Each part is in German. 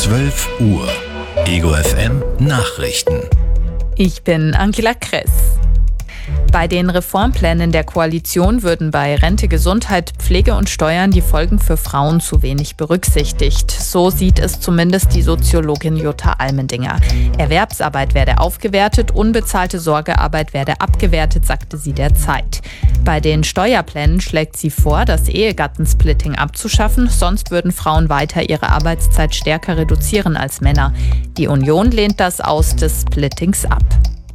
12 Uhr. Ego FM Nachrichten. Ich bin Angela Kress. Bei den Reformplänen der Koalition würden bei Rente, Gesundheit, Pflege und Steuern die Folgen für Frauen zu wenig berücksichtigt. So sieht es zumindest die Soziologin Jutta Almendinger. Erwerbsarbeit werde aufgewertet, unbezahlte Sorgearbeit werde abgewertet, sagte sie der Zeit. Bei den Steuerplänen schlägt sie vor, das Ehegattensplitting abzuschaffen, sonst würden Frauen weiter ihre Arbeitszeit stärker reduzieren als Männer. Die Union lehnt das Aus des Splittings ab.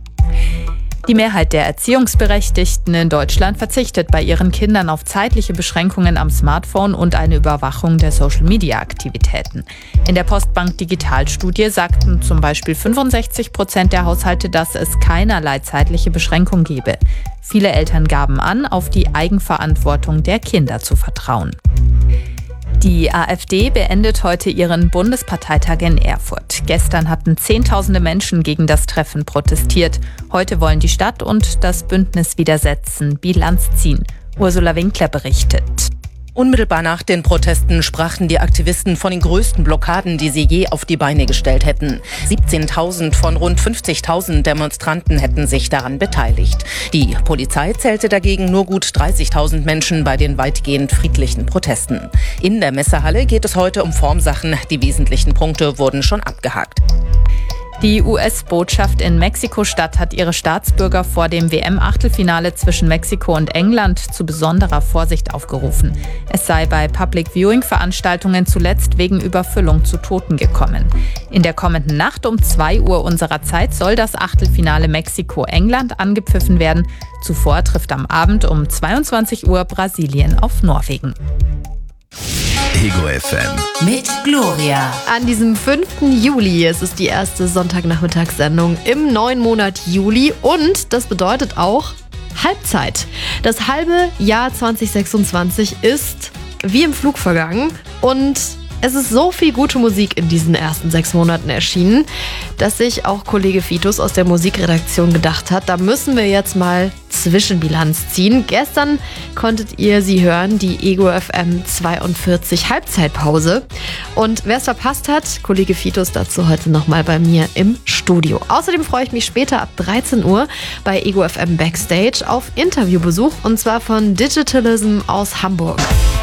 Die Mehrheit der Erziehungsberechtigten in Deutschland verzichtet bei ihren Kindern auf zeitliche Beschränkungen am Smartphone und eine Überwachung der Social-Media-Aktivitäten. In der Postbank Digitalstudie sagten zum Beispiel 65% der Haushalte, dass es keinerlei zeitliche Beschränkung gebe. Viele Eltern gaben an, auf die Eigenverantwortung der Kinder zu vertrauen. Die AfD beendet heute ihren Bundesparteitag in Erfurt. Gestern hatten Zehntausende Menschen gegen das Treffen protestiert. Heute wollen die Stadt und das Bündnis Widersetzen Bilanz ziehen. Ursula Winkler berichtet. Unmittelbar nach den Protesten sprachen die Aktivisten von den größten Blockaden, die sie je auf die Beine gestellt hätten. 17.000 von rund 50.000 Demonstranten hätten sich daran beteiligt. Die Polizei zählte dagegen nur gut 30.000 Menschen bei den weitgehend friedlichen Protesten. In der Messehalle geht es heute um Formsachen. Die wesentlichen Punkte wurden schon abgehakt. Die US-Botschaft in Mexiko-Stadt hat ihre Staatsbürger vor dem WM-Achtelfinale zwischen Mexiko und England zu besonderer Vorsicht aufgerufen. Es sei bei Public-Viewing-Veranstaltungen zuletzt wegen Überfüllung zu Toten gekommen. In der kommenden Nacht um 2 Uhr unserer Zeit soll das Achtelfinale Mexiko-England angepfiffen werden. Zuvor trifft am Abend um 22 Uhr Brasilien auf Norwegen. Ego FM mit Gloria. An diesem 5. Juli, es ist die erste Sonntagnachmittagssendung im neuen Monat Juli und das bedeutet auch Halbzeit. Das halbe Jahr 2026 ist wie im Flug vergangen und es ist so viel gute Musik in diesen ersten 6 Monaten erschienen, dass sich auch Kollege Fitus aus der Musikredaktion gedacht hat, da müssen wir jetzt mal Zwischenbilanz ziehen. Gestern konntet ihr sie hören, die Ego FM 42 Halbzeitpause. Und wer es verpasst hat, Kollege Fitus dazu heute nochmal bei mir im Studio. Außerdem freue ich mich später ab 13 Uhr bei Ego FM Backstage auf Interviewbesuch und zwar von Digitalism aus Hamburg.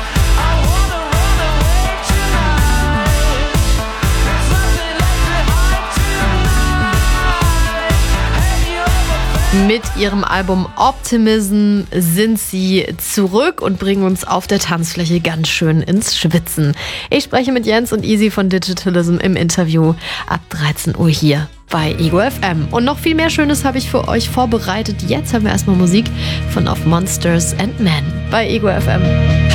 Mit ihrem Album Optimism sind sie zurück und bringen uns auf der Tanzfläche ganz schön ins Schwitzen. Ich spreche mit Jens und Easy von Digitalism im Interview ab 13 Uhr hier bei Ego FM. Und noch viel mehr Schönes habe ich für euch vorbereitet. Jetzt haben wir erstmal Musik von Of Monsters and Men bei Ego FM.